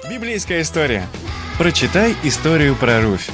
Библейская история. Прочитай историю про Руфь.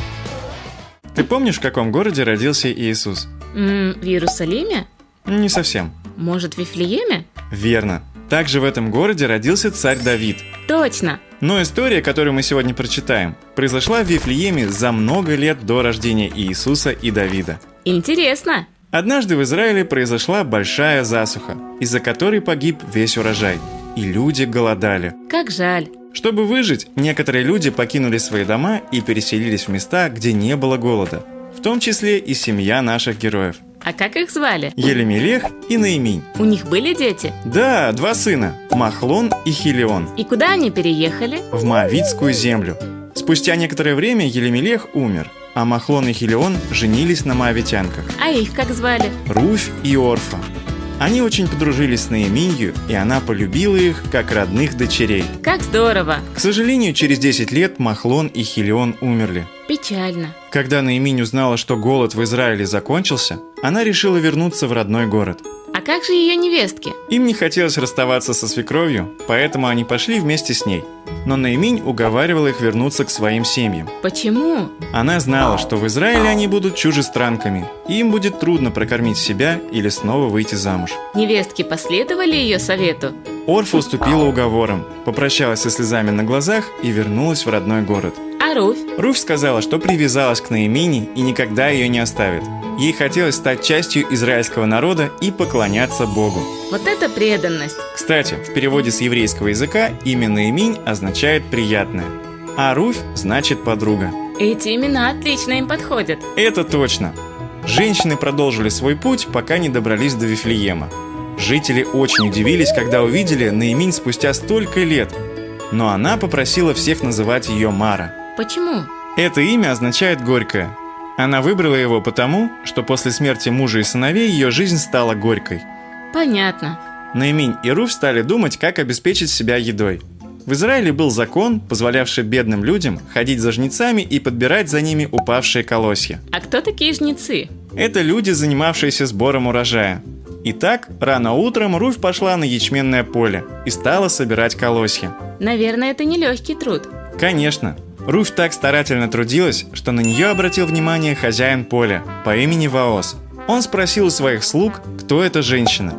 Ты помнишь, в каком городе родился Иисус? В Иерусалиме? Не совсем. Может, в Вифлееме? Верно. Также в этом городе родился царь Давид. Точно! Но история, которую мы сегодня прочитаем, произошла в Вифлееме за много лет до рождения Иисуса и Давида. Интересно! Однажды в Израиле произошла большая засуха, из-за которой погиб весь урожай, и люди голодали. Как жаль! Чтобы выжить, некоторые люди покинули свои дома и переселились в места, где не было голода, в том числе и семья наших героев. А как их звали? Елемелех и Наиминь. У них были дети? Да, 2 сына, Махлон и Хилион, И куда они переехали? в Моавитскую землю. Спустя некоторое время Елемелех умер, а Махлон и Хилион женились на моавитянках А их как звали? Руфь и Орфа. Они очень подружились с Наиминью, и она полюбила их как родных дочерей. Как здорово! К сожалению, через 10 лет Махлон и Хилион умерли. Печально. Когда Наиминь узнала, что голод в Израиле закончился, она решила вернуться в родной город. А как же ее невестки? Им не хотелось расставаться со свекровью, поэтому они пошли вместе с ней. Но Наиминь уговаривала их вернуться к своим семьям. Почему? Она знала, что в Израиле они будут чужестранками, и им будет трудно прокормить себя или снова выйти замуж. Невестки последовали ее совету? Орфа уступила уговорам, попрощалась со слезами на глазах и вернулась в родной город. А Руфь? Руфь сказала, что привязалась к Наимине и никогда ее не оставит. Ей хотелось стать частью израильского народа и поклоняться Богу. Вот это преданность! Кстати, в переводе с еврейского языка имя Наиминь означает «приятное», а Руфь значит «подруга». Эти имена отлично им подходят. Это точно. Женщины продолжили свой путь, пока не добрались до Вифлеема. Жители очень удивились, когда увидели Наиминь спустя столько лет. Но она попросила всех называть ее Мара. Почему? Это имя означает «горькое». Она выбрала его потому, что после смерти мужа и сыновей ее жизнь стала горькой. Понятно. Наиминь и Руфь стали думать, как обеспечить себя едой. В Израиле был закон, позволявший бедным людям ходить за жнецами и подбирать за ними упавшие колосья. А кто такие жнецы? Это люди, занимавшиеся сбором урожая. Итак, рано утром Руфь пошла на ячменное поле и стала собирать колосья. Наверное, это нелегкий труд. Конечно, Руфь так старательно трудилась, что на нее обратил внимание хозяин поля по имени Ваос. Он спросил у своих слуг, кто эта женщина.